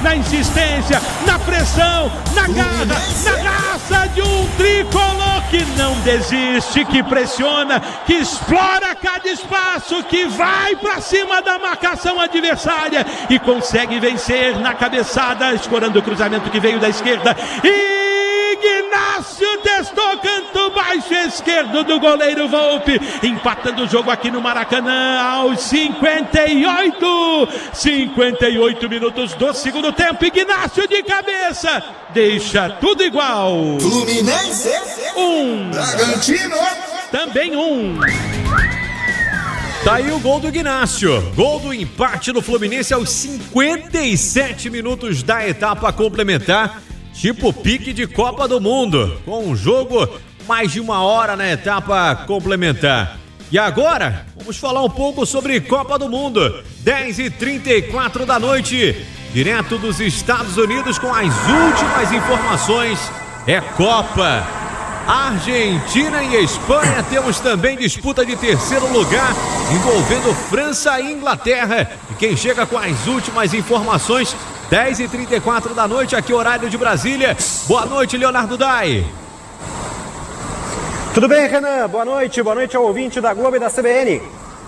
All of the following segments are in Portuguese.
na insistência, na pressão, na garra, na raça de um tricolor que não desiste, que pressiona, que explora cada espaço, que vai para cima da marcação adversária e consegue vencer na cabeçada, escorando o cruzamento que veio da esquerda. Ignácio testou canto baixo esquerdo do goleiro Volpi, empatando o jogo aqui no Maracanã aos 58 minutos do segundo tempo. Ignácio de cabeça deixa tudo igual. Fluminense 1, Bragantino também 1. Tá aí o gol do Ignácio, gol do empate do Fluminense aos 57 minutos da etapa complementar, tipo pique de Copa do Mundo, com um jogo mais de 1 hora na etapa complementar. E agora, vamos falar um pouco sobre Copa do Mundo, 10h34 da noite, direto dos Estados Unidos com as últimas informações, é Copa. Argentina e Espanha, temos também disputa de terceiro lugar, envolvendo França e Inglaterra. E quem chega com as últimas informações, 10h34 da noite, aqui horário de Brasília. Boa noite, Leonardo Dai. Tudo bem, Renan? Boa noite ao ouvinte da Globo e da CBN.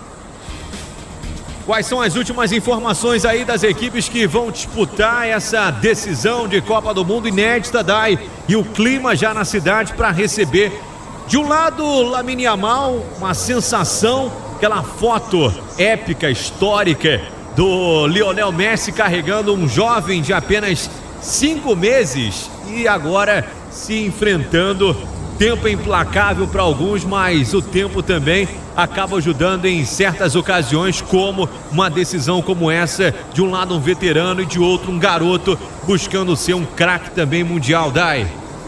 Quais são as últimas informações aí das equipes que vão disputar essa decisão de Copa do Mundo inédita, Dai? E o clima já na cidade para receber, de um lado, Lamine Yamal, uma sensação, aquela foto épica, histórica do Lionel Messi carregando um jovem de apenas 5 meses e agora se enfrentando. Tempo implacável para alguns, mas o tempo também acaba ajudando em certas ocasiões, como uma decisão como essa, de um lado um veterano e de outro um garoto buscando ser um craque também mundial, Dai.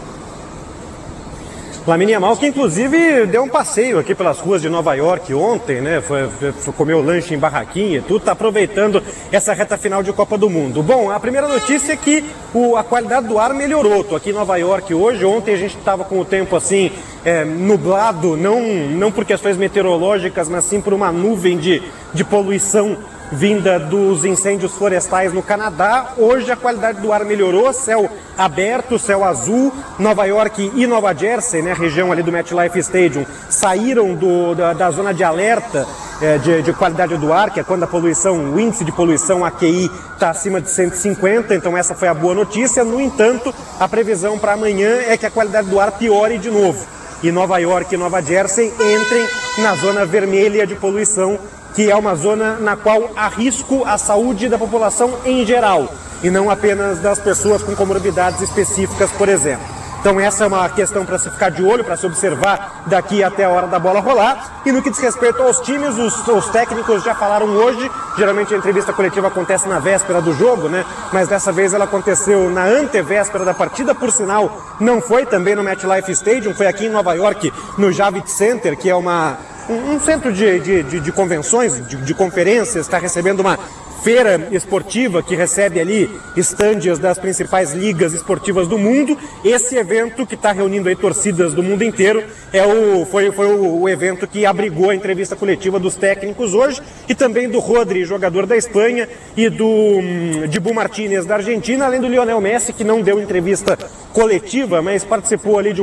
Lamine Yamal, que inclusive deu um passeio aqui pelas ruas de Nova York ontem, né? Foi comeu lanche em barraquinha e tudo, tá aproveitando essa reta final de Copa do Mundo. Bom, a primeira notícia é que a qualidade do ar melhorou. Tô aqui em Nova York hoje, ontem a gente estava com o tempo assim, nublado, não por questões meteorológicas, mas sim por uma nuvem de poluição vinda dos incêndios florestais no Canadá. Hoje a qualidade do ar melhorou, céu aberto, céu azul. Nova York e Nova Jersey, né, região ali do MetLife Stadium, saíram da zona de alerta de qualidade do ar, que é quando o índice de poluição AQI está acima de 150, então essa foi a boa notícia. No entanto, a previsão para amanhã é que a qualidade do ar piore de novo. E Nova York e Nova Jersey entrem na zona vermelha de poluição, que é uma zona na qual há risco à saúde da população em geral, e não apenas das pessoas com comorbidades específicas, por exemplo. Então essa é uma questão para se ficar de olho, para se observar daqui até a hora da bola rolar. E no que diz respeito aos times, os técnicos já falaram hoje. Geralmente a entrevista coletiva acontece na véspera do jogo, né? Mas dessa vez ela aconteceu na antevéspera da partida, por sinal, não foi também no MetLife Stadium, foi aqui em Nova York, no Javits Center, que é um centro de convenções, de conferências, está recebendo uma feira esportiva que recebe ali estandes das principais ligas esportivas do mundo. Esse evento, que está reunindo aí torcidas do mundo inteiro, foi o evento que abrigou a entrevista coletiva dos técnicos hoje, e também do Rodri, jogador da Espanha, e do Dibu Martínez, da Argentina, além do Lionel Messi, que não deu entrevista coletiva, mas participou ali de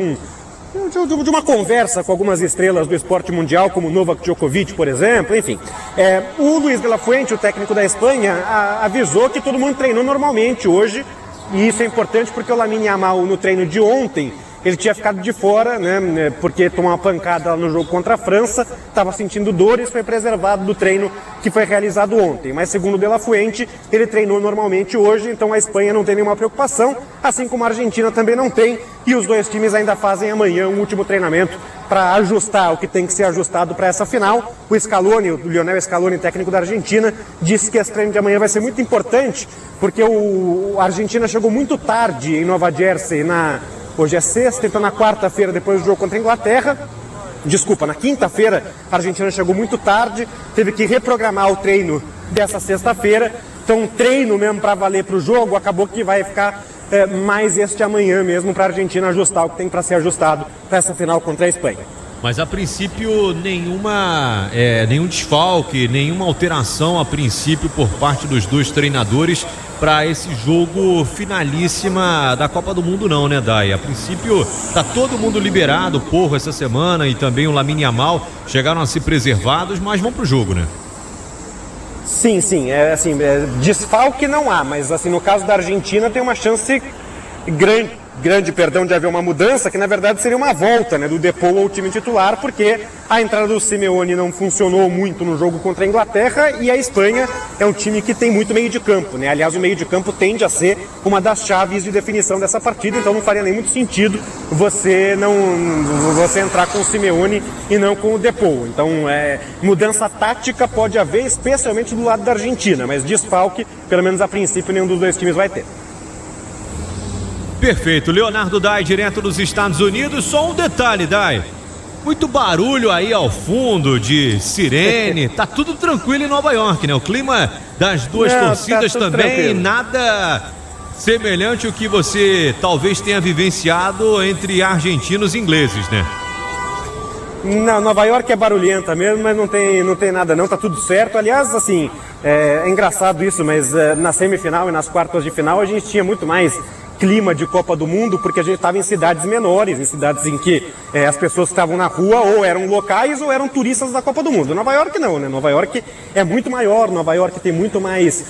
uma conversa com algumas estrelas do esporte mundial, como Novak Djokovic, por exemplo, enfim. O Luis de la Fuente, o técnico da Espanha, avisou que todo mundo treinou normalmente hoje, e isso é importante porque o Lamine Yamal, no treino de ontem, ele tinha ficado de fora, né, porque tomou uma pancada no jogo contra a França, estava sentindo dores, foi preservado do treino que foi realizado ontem. Mas segundo o De La Fuente, ele treinou normalmente hoje, então a Espanha não tem nenhuma preocupação, assim como a Argentina também não tem, e os dois times ainda fazem amanhã um último treinamento para ajustar o que tem que ser ajustado para essa final. O Scaloni, o Lionel Scaloni, técnico da Argentina, disse que esse treino de amanhã vai ser muito importante, porque a Argentina chegou muito tarde em Nova Jersey, hoje é sexta, então na quarta-feira, depois do jogo contra a Inglaterra, na quinta-feira, a Argentina chegou muito tarde, teve que reprogramar o treino dessa sexta-feira, então treino mesmo para valer para o jogo, acabou que vai ficar mais este amanhã mesmo para a Argentina ajustar o que tem para ser ajustado para essa final contra a Espanha. Mas a princípio nenhum desfalque, nenhuma alteração a princípio por parte dos dois treinadores para esse jogo finalíssima da Copa do Mundo não, né, Dai? A princípio tá todo mundo liberado, o Porro essa semana e também o Lamine Yamal chegaram a ser preservados, mas vão pro jogo, né? Sim, desfalque não há, mas assim, no caso da Argentina tem uma chance grande de haver uma mudança, que na verdade seria uma volta, né, do Depou ao time titular, porque a entrada do Simeone não funcionou muito no jogo contra a Inglaterra e a Espanha é um time que tem muito meio de campo, né? Aliás, o meio de campo tende a ser uma das chaves de definição dessa partida, então não faria nem muito sentido você entrar com o Simeone e não com o Depou. Então, mudança tática pode haver, especialmente do lado da Argentina, mas desfalque, pelo menos a princípio, nenhum dos dois times vai ter. Perfeito, Leonardo Dai, direto dos Estados Unidos. Só um detalhe, Dai, muito barulho aí ao fundo de sirene, tá tudo tranquilo em Nova York, né? O clima das duas torcidas tá também, tranquilo. Nada semelhante ao que você talvez tenha vivenciado entre argentinos e ingleses, né? Não, Nova York é barulhenta mesmo, mas não tem nada não, tá tudo certo. Aliás, assim, é engraçado isso, mas na semifinal e nas quartas de final a gente tinha muito mais clima de Copa do Mundo, porque a gente estava em cidades menores, em cidades em que as pessoas que estavam na rua ou eram locais ou eram turistas da Copa do Mundo. Nova York não, né? Nova York é muito maior, Nova York tem muito mais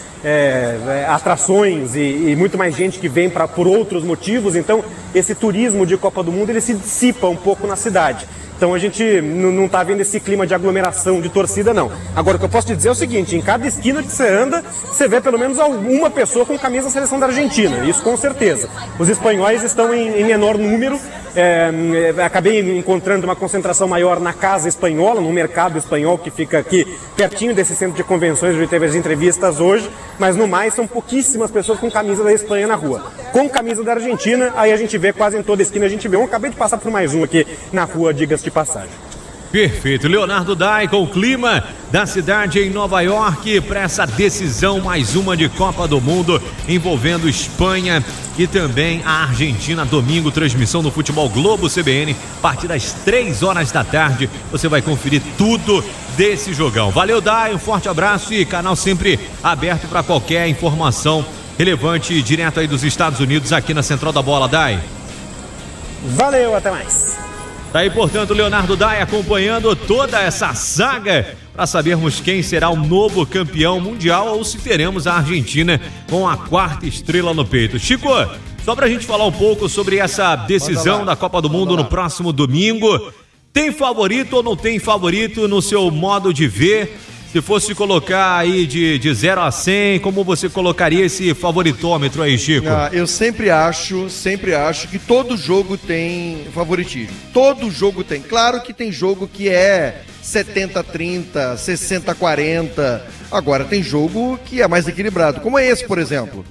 atrações e muito mais gente que vem por outros motivos, então esse turismo de Copa do Mundo ele se dissipa um pouco na cidade. Então a gente não está vendo esse clima de aglomeração de torcida, não. Agora, o que eu posso te dizer é o seguinte, em cada esquina que você anda, você vê pelo menos alguma pessoa com camisa da seleção da Argentina, isso com certeza. Os espanhóis estão em menor número, acabei encontrando uma concentração maior na Casa Espanhola, no mercado espanhol que fica aqui pertinho desse centro de convenções, onde teve as entrevistas hoje, mas no mais são pouquíssimas pessoas com camisa da Espanha na rua. Com camisa da Argentina, aí a gente vê quase em toda esquina, a gente vê um, acabei de passar por mais um aqui na rua, diga-se de passagem. Perfeito, Leonardo Dai com o clima da cidade em Nova York para essa decisão, mais uma de Copa do Mundo envolvendo Espanha e também a Argentina. Domingo, transmissão do Futebol Globo CBN, a partir das 3 horas da tarde, você vai conferir tudo desse jogão. Valeu, Dai, um forte abraço e canal sempre aberto para qualquer informação relevante direto aí dos Estados Unidos aqui na Central da Bola, Dai. Valeu, até mais. Tá aí, portanto, Leonardo Dai acompanhando toda essa saga para sabermos quem será o novo campeão mundial ou se teremos a Argentina com a 4ª estrela no peito. Chico, só pra gente falar um pouco sobre essa decisão da Copa do Mundo no próximo domingo. Tem favorito ou não tem favorito no seu modo de ver? Se fosse colocar aí de 0 a 100, como você colocaria esse favoritômetro aí, Chico? Eu sempre acho que todo jogo tem favoritismo. Todo jogo tem. Claro que tem jogo que é 70-30, 60-40. Agora, tem jogo que é mais equilibrado. Como é esse, por exemplo.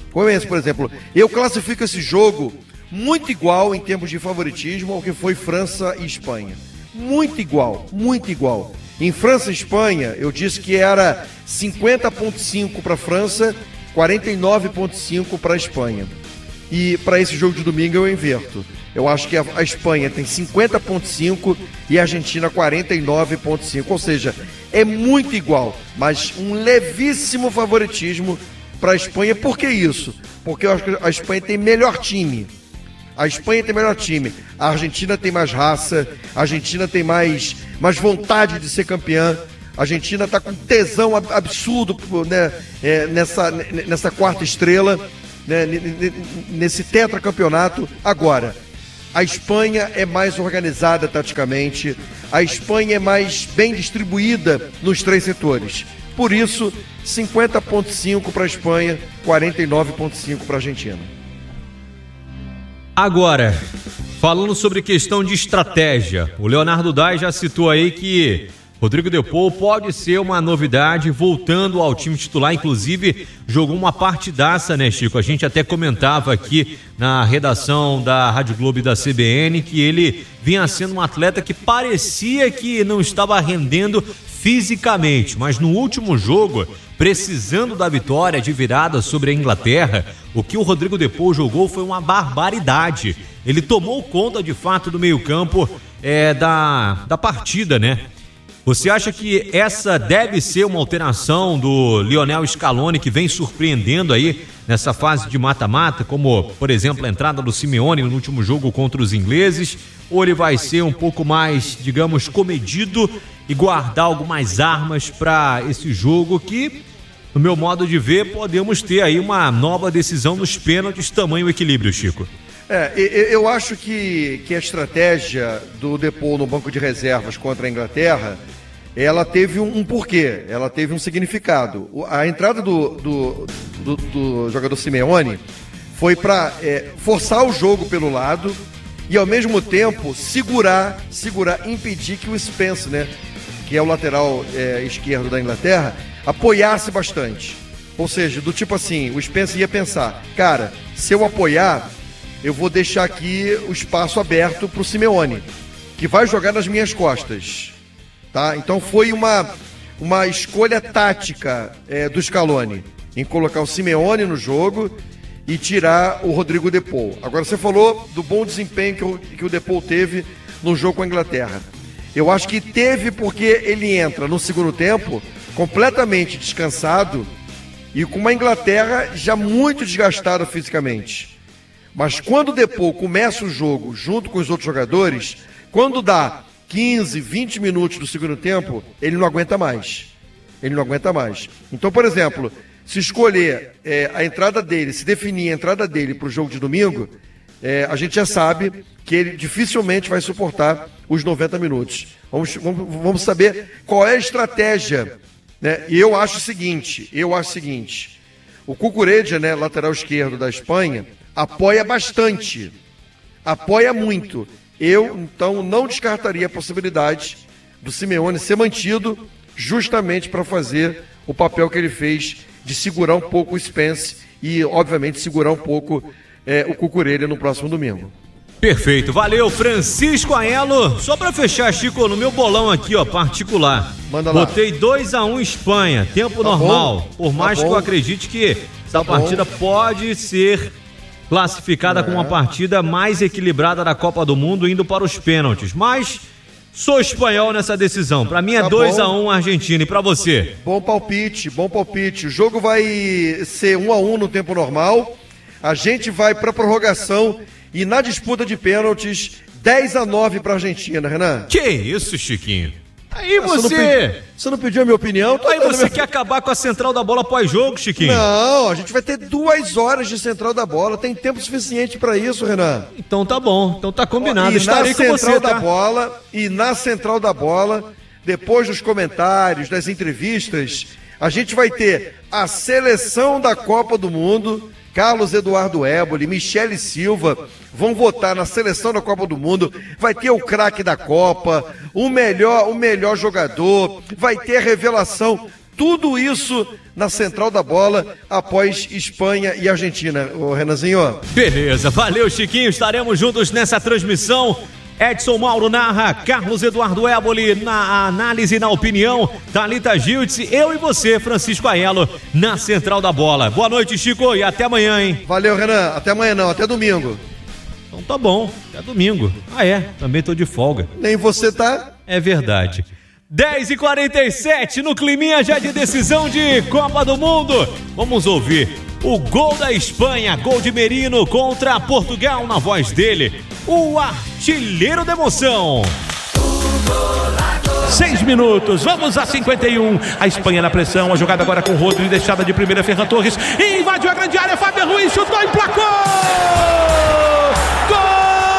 Eu classifico esse jogo muito igual em termos de favoritismo ao que foi França e Espanha. Muito igual. Em França e Espanha, eu disse que era 50,5 para a França, 49,5 para a Espanha. E para esse jogo de domingo eu inverto. Eu acho que a Espanha tem 50,5 e a Argentina 49,5. Ou seja, é muito igual, mas um levíssimo favoritismo para a Espanha. Por que isso? Porque eu acho que a Espanha tem melhor time. A Argentina tem mais raça, a Argentina tem mais vontade de ser campeã, a Argentina está com tesão absurdo, né, nessa 4ª estrela, né, nesse tetracampeonato. Agora, a Espanha é mais organizada taticamente, a Espanha é mais bem distribuída nos 3 setores. Por isso, 50,5 para a Espanha, 49,5 para a Argentina. Agora, falando sobre questão de estratégia, o Leonardo Dai já citou aí que Rodrigo Depou pode ser uma novidade voltando ao time titular, inclusive jogou uma partidaça, né, Chico? A gente até comentava aqui na redação da Rádio Globo e da CBN que ele vinha sendo um atleta que parecia que não estava rendendo fisicamente, mas no último jogo, precisando da vitória de virada sobre a Inglaterra, o que o Rodrigo Depou jogou foi uma barbaridade. Ele tomou conta de fato do meio-campo da partida, né? Você acha que essa deve ser uma alteração do Lionel Scaloni, que vem surpreendendo aí nessa fase de mata-mata, como, por exemplo, a entrada do Simeone no último jogo contra os ingleses? Ou ele vai ser um pouco mais, digamos, comedido e guardar algumas armas para esse jogo que, no meu modo de ver, podemos ter aí uma nova decisão nos pênaltis, tamanho equilíbrio, Chico? Eu acho que a estratégia do Depou no banco de reservas contra a Inglaterra, ela teve um porquê, ela teve um significado. A entrada do jogador Simeone foi para forçar o jogo pelo lado e, ao mesmo tempo, segurar, impedir que o Spence, né, que é o lateral esquerdo da Inglaterra, apoiasse bastante. Ou seja, do tipo assim, o Spence ia pensar, cara, se eu apoiar, eu vou deixar aqui o espaço aberto para o Simeone, que vai jogar nas minhas costas. Tá? Então foi uma escolha tática do Scaloni em colocar o Simeone no jogo e tirar o Rodrigo Depou. Agora, você falou do bom desempenho que o Depou teve no jogo com a Inglaterra. Eu acho que teve porque ele entra no segundo tempo completamente descansado e com uma Inglaterra já muito desgastada fisicamente. Mas quando o Depou começa o jogo junto com os outros jogadores, quando dá 15, 20 minutos do segundo tempo, ele não aguenta mais. Então, por exemplo, se escolher a entrada dele, se definir a entrada dele para o jogo de domingo, a gente já sabe que ele dificilmente vai suportar os 90 minutos. Vamos saber qual é a estratégia, né? E eu acho o seguinte, o Cucurella, né, lateral esquerdo da Espanha, apoia bastante, apoia muito. Eu, então, não descartaria a possibilidade do Simeone ser mantido justamente para fazer o papel que ele fez de segurar um pouco o Spence e, obviamente, segurar um pouco o Cucurella no próximo domingo. Perfeito, valeu, Francisco Aiello. Só para fechar, Chico, no meu bolão aqui, ó, particular, manda lá. Botei 2-1 Espanha, tempo normal, bom. por mais que eu acredite que essa partida pode ser classificada como uma partida mais equilibrada da Copa do Mundo, indo para os pênaltis, mas sou espanhol nessa decisão. Para mim é 2-1 Argentina. E para você? Bom palpite. O jogo vai ser 1-1 no tempo normal. A gente vai para prorrogação e na disputa de pênaltis 10-9 para a Argentina, Renan. Que isso, Chiquinho? Aí você não pediu a minha opinião? Aí você quer acabar com a central da bola pós-jogo, Chiquinho? Não, a gente vai ter 2 horas de central da bola. Tem tempo suficiente para isso, Renan. Então tá bom, então tá combinado. Estarei com você, tá? E na central da bola, depois dos comentários, das entrevistas, a gente vai ter a seleção da Copa do Mundo. Carlos Eduardo Éboli, Michele Silva vão votar na seleção da Copa do Mundo. Vai ter o craque da Copa, o melhor jogador, vai ter a revelação. Tudo isso na central da bola após Espanha e Argentina. Ô, Renanzinho. Beleza, valeu, Chiquinho. Estaremos juntos nessa transmissão. Edson Mauro narra, Carlos Eduardo Éboli na análise e na opinião, Thalita Gildes, eu e você, Francisco Aiello, na central da bola. Boa noite, Chico, e até amanhã, hein? Valeu, Renan. Até amanhã não, até domingo. Então tá bom, até domingo. Também tô de folga. Nem você tá? É verdade. 10h47 no climinha já de decisão de Copa do Mundo. Vamos ouvir o gol da Espanha, gol de Merino contra Portugal, na voz dele, o artilheiro da emoção. 6 minutos, vamos a 51. A Espanha na pressão, a jogada agora com o Rodrigo, deixada de primeira, Ferran Torres, invadiu a grande área, Fábio Ruiz chutou e emplacou! Gol!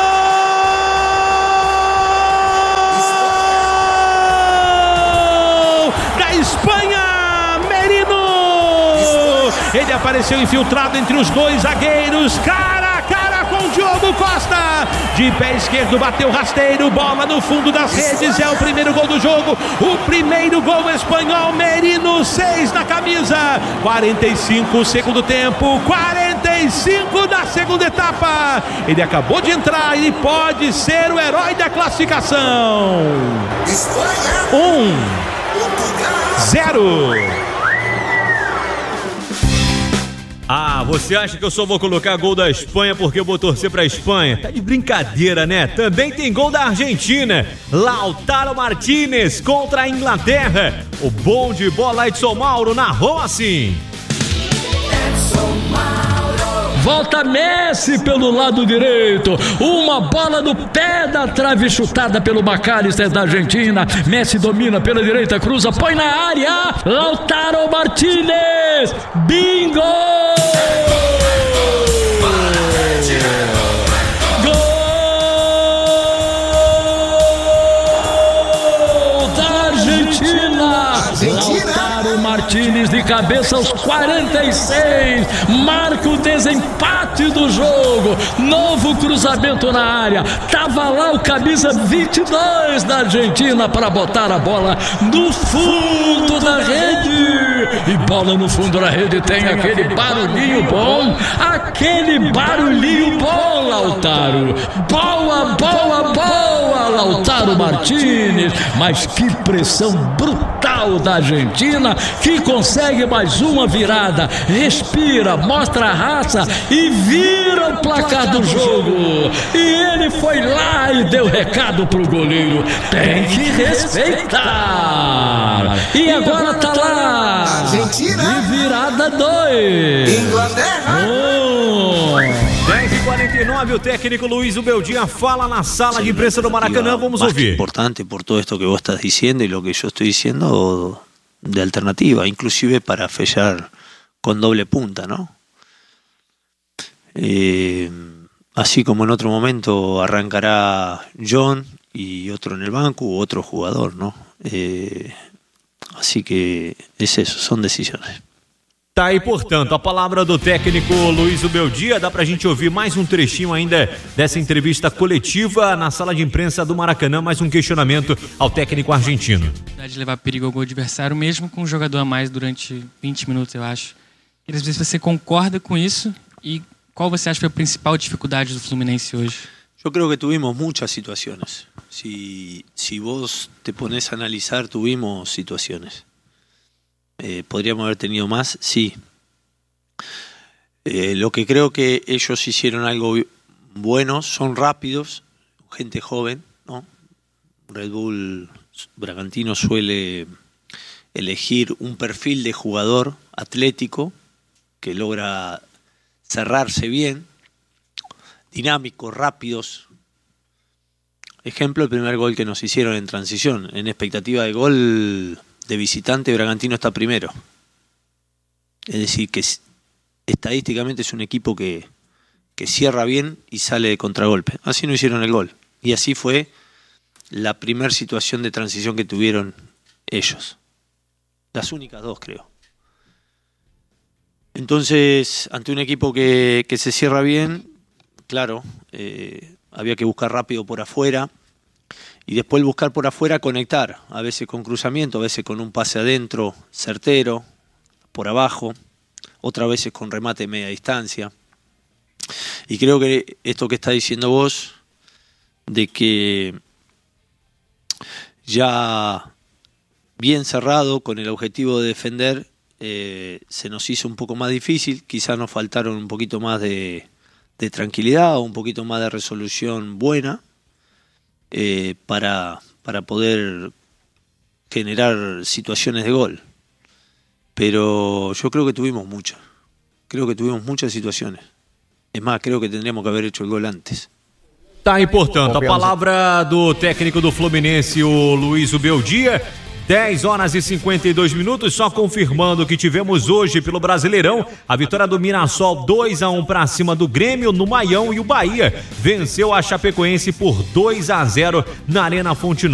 Da Espanha, Merino! Ele apareceu infiltrado entre os dois zagueiros, cara a cara com Diogo Costa, de pé esquerdo, bateu rasteiro, bola no fundo das redes, é o primeiro gol do jogo, o primeiro gol espanhol, Merino, 6 na camisa, 45 segundo tempo, 45 da segunda etapa, ele acabou de entrar e pode ser o herói da classificação. 1-0. Ah, você acha que eu só vou colocar gol da Espanha porque eu vou torcer pra Espanha? Tá de brincadeira, né? Também tem gol da Argentina. Lautaro Martínez contra a Inglaterra. O bom de bola Edson Mauro narrou assim. Volta Messi pelo lado direito, uma bola no pé da trave chutada pelo McAllister da Argentina. Messi domina pela direita, cruza, põe na área, Lautaro Martínez, bingo! Gol da Argentina! Lautaro Martínez de cabeça aos 46, marca o desempate do jogo, novo cruzamento na área, tava lá o camisa 22 da Argentina para botar a bola no fundo da rede, e bola no fundo da rede tem aquele barulhinho bom, Lautaro, boa, Lautaro Martínez, mas que pressão brutal da Argentina, que consegue mais uma virada, respira, mostra a raça e vira o placar do jogo. E ele foi lá e deu recado pro goleiro: tem que respeitar. E agora tá lá, Argentina, de virada 2, Inglaterra. 10h49, o técnico Luiz Ubeldia fala na sala de imprensa do Maracanã. Vamos ouvir. Importante por todo esto que vos estás diciendo y lo que yo estoy diciendo de alternativa, inclusive para fechar con doble punta, ¿no? Así como en otro momento arrancará John y otro en el banco u otro jugador, ¿no? Así que es eso, son decisiones. Tá aí, portanto, a palavra do técnico Luiz Ubeldia. Dá pra gente ouvir mais um trechinho ainda dessa entrevista coletiva na sala de imprensa do Maracanã, mais um questionamento ao técnico argentino. De levar perigo ao gol adversário, mesmo com um jogador a mais durante 20 minutos, eu acho. Queria saber se você concorda com isso e qual você acha que foi a principal dificuldade do Fluminense hoje. Yo creo que tuvimos muchas situaciones. Si vos te pones a analizar, tuvimos situaciones. ¿Podríamos haber tenido más? Sí. Lo que creo que ellos hicieron algo bueno, son rápidos, gente joven, ¿no? Red Bull Bragantino suele elegir un perfil de jugador atlético que logra cerrarse bien, dinámicos, rápidos. Ejemplo, el primer gol que nos hicieron en transición. En expectativa de gol de visitante, Bragantino está primero. Es decir, que estadísticamente es un equipo que cierra bien y sale de contragolpe. Así no hicieron el gol. Y así fue la primera situación de transición que tuvieron ellos. Las únicas dos, creo. Entonces, ante un equipo que se cierra bien, claro, había que buscar rápido por afuera. Y después buscar por afuera conectar, a veces con cruzamiento, a veces con un pase adentro, certero, por abajo, otras veces con remate de media distancia. Y creo que esto que está diciendo vos, de que ya bien cerrado, con el objetivo de defender, se nos hizo un poco más difícil, quizás nos faltaron un poquito más de tranquilidad o un poquito más de resolución buena. Para poder generar situaciones de gol. Pero yo creo que tuvimos muchas. Creo que tuvimos muchas situaciones. Es más, creo que tendríamos que haber hecho el gol antes. Tá aí, portanto, a palavra do técnico do Fluminense, o Luiz Ubeldia. 10h52, só confirmando que tivemos hoje pelo Brasileirão a vitória do Mirassol 2-1 para cima do Grêmio no Maião, e o Bahia venceu a Chapecoense por 2-0 na Arena Fonte Nova.